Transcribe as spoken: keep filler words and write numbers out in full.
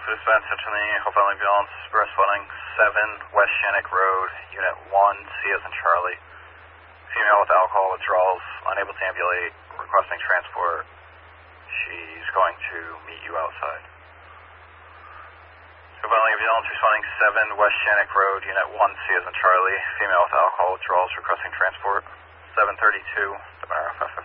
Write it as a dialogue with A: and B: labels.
A: Alpha Dispatch, Central Hope Ambulance, Express Running seven, West Shannick Road, Unit one, C as in Charlie. Female with alcohol withdrawals, unable to ambulate, requesting transport. She's going to meet you outside. Hope Ambulance, responding seven, West Shannick Road, Unit one, C as in Charlie. Female with alcohol withdrawals, requesting transport. seven thirty-two, Demeter F F A.